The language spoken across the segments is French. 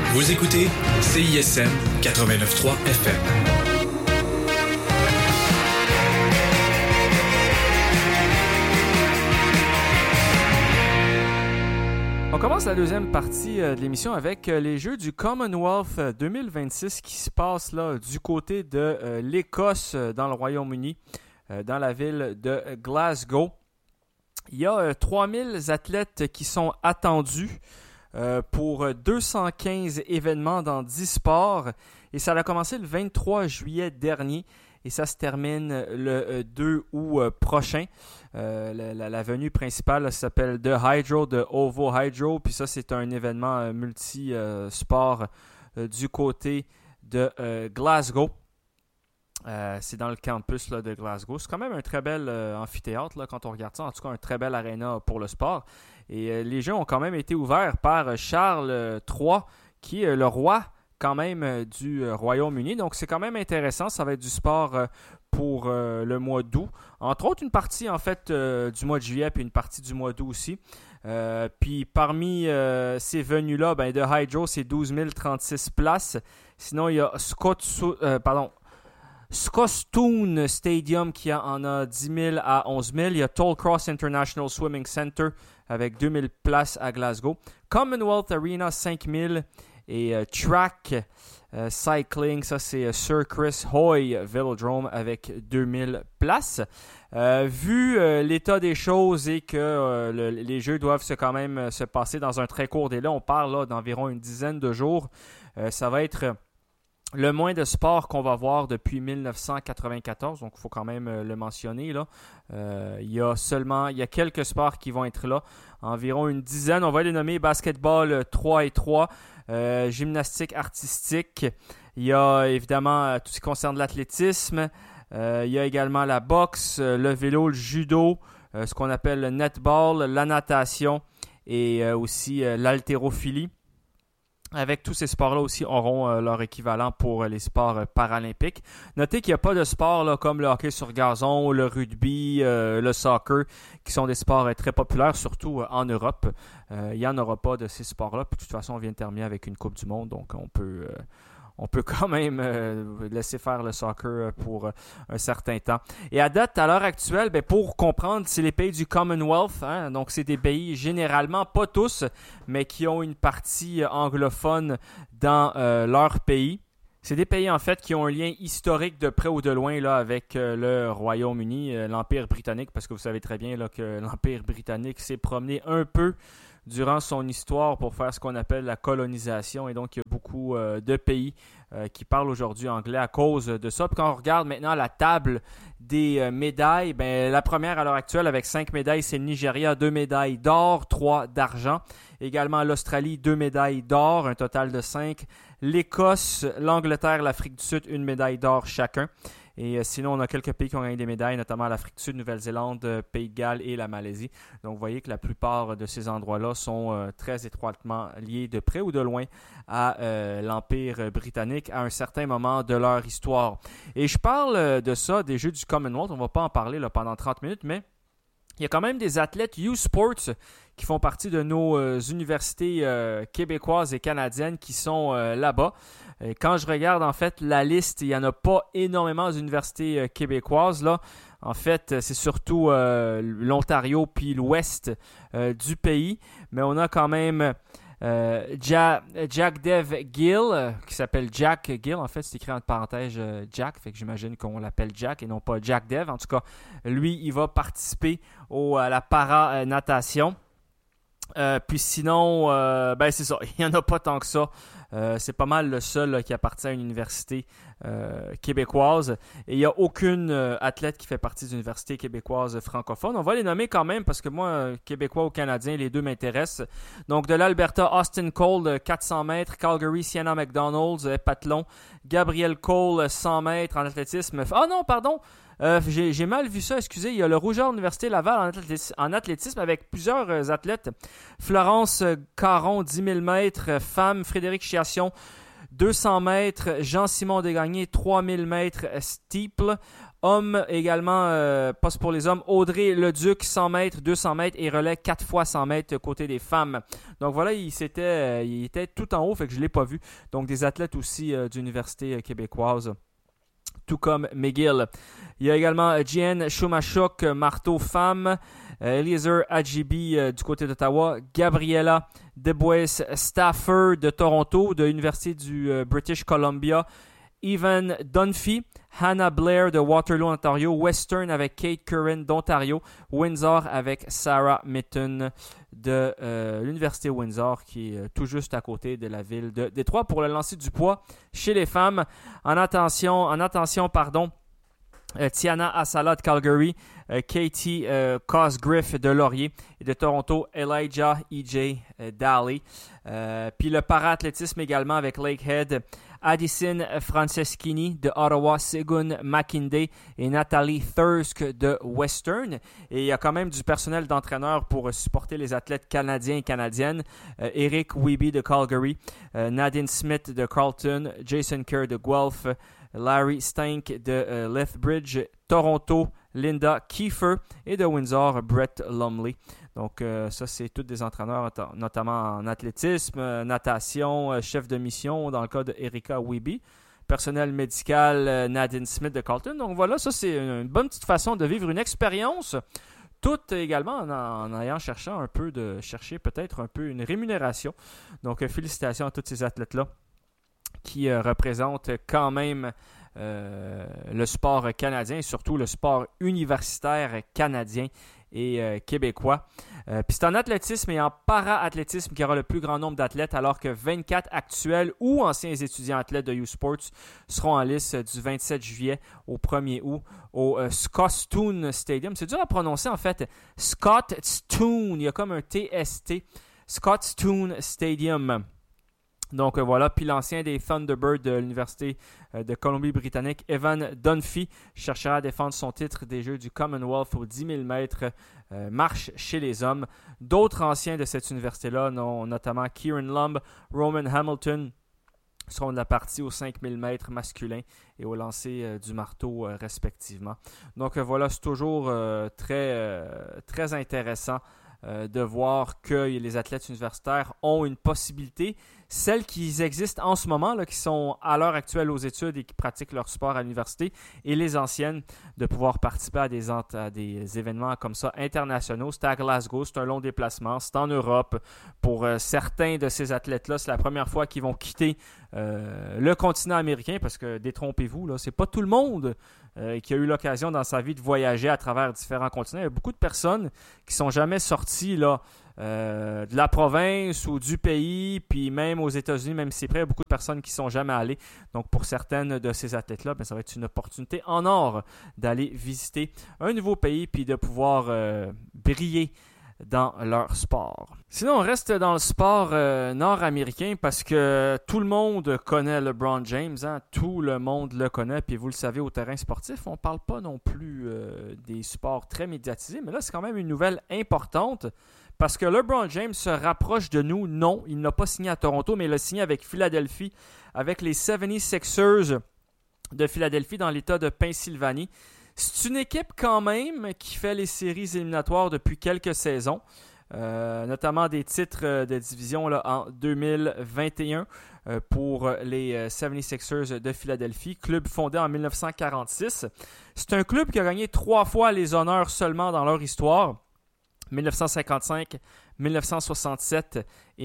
Vous écoutez CISM 89.3 FM. On commence la deuxième partie de l'émission avec les Jeux du Commonwealth 2026 qui se passent là du côté de l'Écosse dans le Royaume-Uni, dans la ville de Glasgow. Il y a 3000 athlètes qui sont attendus pour 215 événements dans 10 sports et ça a commencé le 23 juillet dernier et ça se termine le 2 août prochain. La venue principale là, s'appelle The Hydro, de Ovo Hydro, puis ça c'est un événement multi-sport du côté de Glasgow. C'est dans le campus là, de Glasgow. C'est quand même un très bel amphithéâtre là, quand on regarde ça. En tout cas, un très bel aréna pour le sport. Et les Jeux ont quand même été ouverts par Charles III, qui est le roi quand même du Royaume-Uni. Donc, c'est quand même intéressant. Ça va être du sport pour le mois d'août. Entre autres, une partie en fait du mois de juillet, puis une partie du mois d'août aussi. Puis parmi ces venues-là, The Hydro, c'est 12 036 places. Sinon, il y a Scotstoun Stadium qui en a 10 000 à 11 000. Il y a Tollcross International Swimming Center avec 2 000 places à Glasgow. Commonwealth Arena, 5 000. Et Track Cycling, ça c'est Sir Chris Hoy Velodrome avec 2 000 places. Vu l'état des choses et que les Jeux doivent quand même se passer dans un très court délai, on parle là, d'environ une dizaine de jours, ça va être le moins de sport qu'on va voir depuis 1994, donc il faut quand même le mentionner. Là. Il y a quelques sports qui vont être là, environ une dizaine. On va les nommer basketball 3 et 3, gymnastique artistique. Il y a évidemment tout ce qui concerne l'athlétisme. Il y a également la boxe, le vélo, le judo, ce qu'on appelle le netball, la natation et aussi l'haltérophilie. Avec tous ces sports-là aussi auront leur équivalent pour les sports paralympiques. Notez qu'il n'y a pas de sports là, comme le hockey sur gazon, le rugby, le soccer, qui sont des sports très populaires, surtout en Europe. Il n'y en aura pas de ces sports-là. Puis, de toute façon, on vient de terminer avec une Coupe du Monde, donc on peut quand même laisser faire le soccer pour un certain temps. Et à date, à l'heure actuelle, pour comprendre, c'est les pays du Commonwealth. Hein, donc, c'est des pays généralement, pas tous, mais qui ont une partie anglophone dans leur pays. C'est des pays, en fait, qui ont un lien historique de près ou de loin là, avec le Royaume-Uni, l'Empire britannique, parce que vous savez très bien là, que l'Empire britannique s'est promené un peu durant son histoire pour faire ce qu'on appelle la colonisation. Et donc, il y a beaucoup de pays qui parlent aujourd'hui anglais à cause de ça. Puis quand on regarde maintenant la table des médailles, la première à l'heure actuelle avec 5 médailles, c'est le Nigeria, 2 médailles d'or, 3 d'argent. Également l'Australie, 2 médailles d'or, un total de 5. L'Écosse, l'Angleterre, l'Afrique du Sud, une médaille d'or chacun. Et sinon, on a quelques pays qui ont gagné des médailles, notamment l'Afrique du Sud, Nouvelle-Zélande, Pays de Galles et la Malaisie. Donc, vous voyez que la plupart de ces endroits-là sont très étroitement liés de près ou de loin à l'Empire britannique à un certain moment de leur histoire. Et je parle de ça, des Jeux du Commonwealth. On ne va pas en parler là, pendant 30 minutes, mais il y a quand même des athlètes U-Sports qui font partie de nos universités québécoises et canadiennes qui sont là-bas. Et quand je regarde en fait la liste, il n'y en a pas énormément d'universités québécoises là. En fait, c'est surtout l'Ontario puis l'ouest du pays. Mais on a quand même Jack Dev Gill, qui s'appelle Jack Gill. En fait, c'est écrit entre parenthèses Jack, fait que j'imagine qu'on l'appelle Jack et non pas Jack Dev. En tout cas, lui, il va participer à la para-natation. Puis sinon, c'est ça, il n'y en a pas tant que ça. C'est pas mal le seul là, qui appartient à une université québécoise. Et il n'y a aucune athlète qui fait partie d'une université québécoise francophone. On va les nommer quand même parce que moi, québécois ou canadien, les deux m'intéressent. Donc de l'Alberta, Austin Cole, 400 mètres. Calgary, Sienna McDonald's, heptathlon. Gabriel Cole, 100 mètres en athlétisme. Ah non, pardon! J'ai mal vu ça, excusez. Il y a le Rougeur Université Laval en athlétisme avec plusieurs athlètes. Florence Caron, 10 000 mètres. Femme, Frédéric Chiasson, 200 mètres. Jean-Simon Desgagnés, 3 000 mètres steeple. Hommes également, poste pour les hommes, Audrey Leduc, 100 mètres, 200 mètres et relais 4 fois 100 mètres côté des femmes. Donc voilà, il était tout en haut, fait que je ne l'ai pas vu. Donc des athlètes aussi d'université québécoise, tout comme McGill. Il y a également Jen Shumashuk, marteau femme, Eliezer Adjibi du côté d'Ottawa, Gabriella Debois Stafford de Toronto, de l'Université du British Columbia, Evan Dunphy, Hannah Blair de Waterloo, Ontario, Western avec Kate Curran d'Ontario, Windsor avec Sarah Mitton de l'Université Windsor, qui est tout juste à côté de la ville de Détroit pour le lancer du poids chez les femmes. En attention, Tiana Asala de Calgary, Katie Cosgriff de Laurier et de Toronto, Elijah E.J. Daly. Puis le para-athlétisme également avec Lakehead, Addison Franceschini de Ottawa, Segun McKinday et Nathalie Thirsk de Western. Et il y a quand même du personnel d'entraîneur pour supporter les athlètes canadiens et canadiennes. Eric Weeby de Calgary, Nadine Smith de Carleton, Jason Kerr de Guelph, Larry Stank de Lethbridge, Toronto, Linda Kiefer et de Windsor, Brett Lumley. Donc ça, c'est tous des entraîneurs, notamment en athlétisme, natation, chef de mission dans le cas de Erika Weeby. Personnel médical, Nadine Smith de Carleton. Donc voilà, ça c'est une bonne petite façon de vivre une expérience. Tout également en ayant cherché peut-être un peu une rémunération. Donc félicitations à tous ces athlètes-là qui représentent quand même le sport canadien et surtout le sport universitaire canadien et québécois. Puis c'est en athlétisme et en para-athlétisme qu'il y aura le plus grand nombre d'athlètes, alors que 24 actuels ou anciens étudiants athlètes de U-Sports seront en lice du 27 juillet au 1er août au Scotstoun Stadium. C'est dur à prononcer en fait. Scotstoun, il y a comme un TST. Scotstoun Stadium. Donc voilà, puis l'ancien des Thunderbirds de l'Université de Colombie-Britannique, Evan Dunphy, cherchera à défendre son titre des Jeux du Commonwealth aux 10 000 mètres marche chez les hommes. D'autres anciens de cette université-là, notamment Kieran Lumb, Roman Hamilton, seront de la partie aux 5 000 mètres masculins et au lancer du marteau respectivement. Donc voilà, c'est toujours très intéressant de voir que les athlètes universitaires ont une possibilité. Celles qui existent en ce moment, là, qui sont à l'heure actuelle aux études et qui pratiquent leur sport à l'université, et les anciennes, de pouvoir participer à des événements comme ça internationaux. C'est à Glasgow, c'est un long déplacement, c'est en Europe. Pour certains de ces athlètes-là, c'est la première fois qu'ils vont quitter le continent américain, parce que, détrompez-vous, là, c'est pas tout le monde qui a eu l'occasion dans sa vie de voyager à travers différents continents. Il y a beaucoup de personnes qui sont jamais sorties là, de la province ou du pays, puis même aux États-Unis, même si c'est près, il y a beaucoup de personnes qui ne sont jamais allées. Donc pour certaines de ces athlètes-là, ça va être une opportunité en or d'aller visiter un nouveau pays puis de pouvoir briller dans leur sport. Sinon, on reste dans le sport nord-américain parce que tout le monde connaît LeBron James. Hein? Tout le monde le connaît. Puis vous le savez, au terrain sportif, on ne parle pas non plus des sports très médiatisés. Mais là, c'est quand même une nouvelle importante parce que LeBron James se rapproche de nous. Non, il n'a pas signé à Toronto, mais il a signé avec Philadelphie, avec les 76ers de Philadelphie dans l'État de Pennsylvanie. C'est une équipe quand même qui fait les séries éliminatoires depuis quelques saisons, notamment des titres de division là, en 2021 pour les 76ers de Philadelphie, club fondé en 1946. C'est un club qui a gagné 3 fois les honneurs seulement dans leur histoire, 1955, 1967 et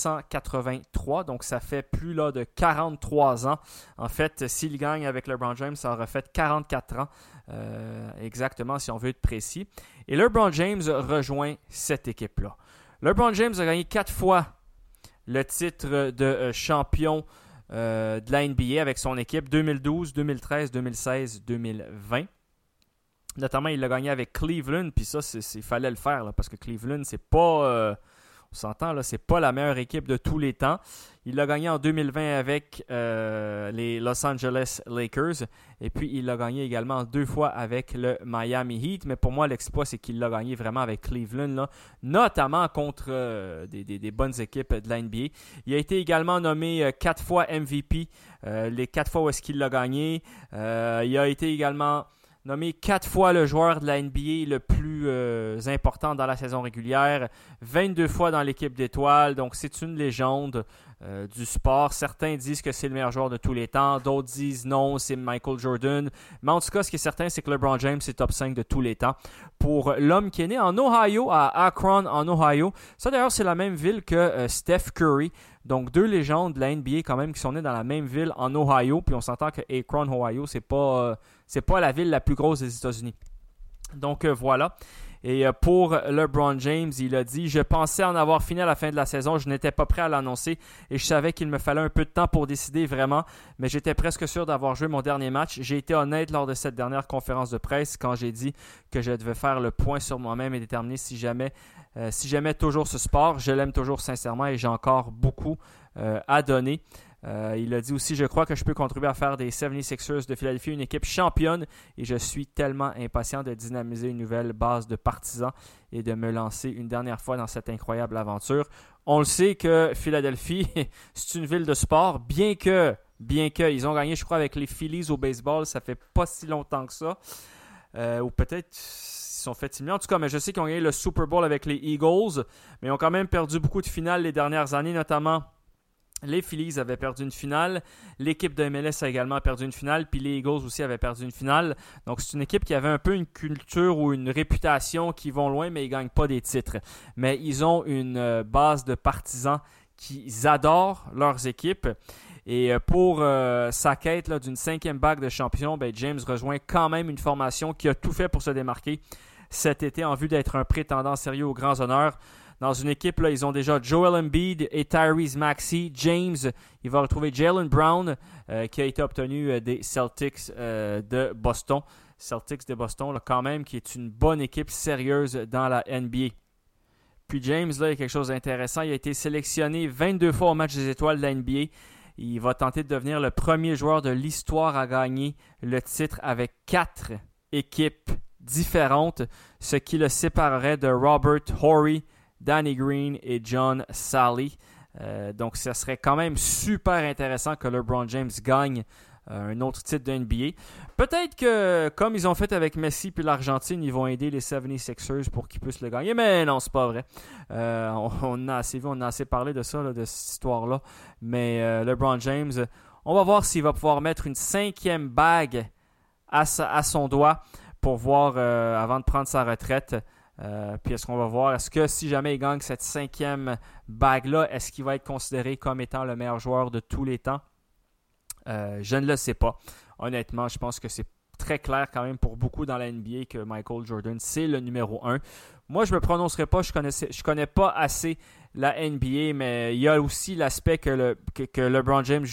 1983. Donc, ça fait plus là, de 43 ans. En fait, s'il gagne avec LeBron James, ça aurait fait 44 ans. Exactement, si on veut être précis. Et LeBron James rejoint cette équipe-là. LeBron James a gagné 4 fois le titre de champion de la NBA avec son équipe, 2012, 2013, 2016, 2020. Notamment, il l'a gagné avec Cleveland, puis ça, il fallait le faire, là, parce que Cleveland, c'est pas... on s'entend, là, c'est pas la meilleure équipe de tous les temps. Il l'a gagné en 2020 avec les Los Angeles Lakers. Et puis, il l'a gagné également 2 fois avec le Miami Heat. Mais pour moi, l'exploit, c'est qu'il l'a gagné vraiment avec Cleveland, là, notamment contre des bonnes équipes de la NBA. Il a été également nommé 4 fois MVP. Les 4 fois où est-ce qu'il l'a gagné. Il a été également nommé 4 fois le joueur de la NBA le plus important dans la saison régulière, 22 fois dans l'équipe d'étoiles, donc c'est une légende du sport. Certains disent que c'est le meilleur joueur de tous les temps, d'autres disent non, c'est Michael Jordan. Mais en tout cas, ce qui est certain, c'est que LeBron James est top 5 de tous les temps. Pour l'homme qui est né en Ohio, à Akron, en Ohio. Ça d'ailleurs, c'est la même ville que Steph Curry. Donc, 2 légendes de la NBA quand même qui sont nées dans la même ville en Ohio. Puis on s'entend que Akron, Ohio, c'est pas la ville la plus grosse des États-Unis. Donc, voilà. Et pour LeBron James, il a dit « Je pensais en avoir fini à la fin de la saison. Je n'étais pas prêt à l'annoncer et je savais qu'il me fallait un peu de temps pour décider vraiment. Mais j'étais presque sûr d'avoir joué mon dernier match. J'ai été honnête lors de cette dernière conférence de presse quand j'ai dit que je devais faire le point sur moi-même et déterminer si j'aimais toujours ce sport. Je l'aime toujours sincèrement et j'ai encore beaucoup à donner. » Il a dit aussi « Je crois que je peux contribuer à faire des 76ers de Philadelphie une équipe championne et je suis tellement impatient de dynamiser une nouvelle base de partisans et de me lancer une dernière fois dans cette incroyable aventure. » On le sait que Philadelphie, c'est une ville de sport, bien que ils ont gagné, je crois, avec les Phillies au baseball, ça fait pas si longtemps que ça. Ou peut-être ils sont fait simuler. En tout cas, mais je sais qu'ils ont gagné le Super Bowl avec les Eagles, mais ils ont quand même perdu beaucoup de finales les dernières années, notamment les Phillies avaient perdu une finale, l'équipe de MLS a également perdu une finale, puis les Eagles aussi avaient perdu une finale. Donc c'est une équipe qui avait un peu une culture ou une réputation qui vont loin, mais ils ne gagnent pas des titres. Mais ils ont une base de partisans qui adorent leurs équipes. Et pour sa quête là, d'une 5e bague de champion, James rejoint quand même une formation qui a tout fait pour se démarquer cet été en vue d'être un prétendant sérieux aux grands honneurs. Dans une équipe, là, ils ont déjà Joel Embiid et Tyrese Maxey. James, il va retrouver Jaylen Brown, qui a été obtenu des Celtics de Boston. Celtics de Boston, là, quand même, qui est une bonne équipe sérieuse dans la NBA. Puis James, là, il y a quelque chose d'intéressant. Il a été sélectionné 22 fois au match des étoiles de la NBA. Il va tenter de devenir le premier joueur de l'histoire à gagner le titre avec 4 équipes différentes, ce qui le séparerait de Robert Horry, Danny Green et John Salley. Donc, ce serait quand même super intéressant que LeBron James gagne un autre titre de NBA. Peut-être que, comme ils ont fait avec Messi et l'Argentine, ils vont aider les 76ers pour qu'ils puissent le gagner. Mais non, c'est pas vrai. On a assez vu, on a assez parlé de ça, là, de cette histoire-là. Mais LeBron James, on va voir s'il va pouvoir mettre une 5e bague à son doigt pour voir avant de prendre sa retraite. Puis est-ce qu'on va voir, est-ce que si jamais il gagne cette 5e bague-là, est-ce qu'il va être considéré comme étant le meilleur joueur de tous les temps? Je ne le sais pas. Honnêtement, je pense que c'est très clair quand même pour beaucoup dans la NBA que Michael Jordan, c'est le numéro 1. Moi, je ne me prononcerai pas, je connais pas assez la NBA, mais il y a aussi l'aspect que LeBron James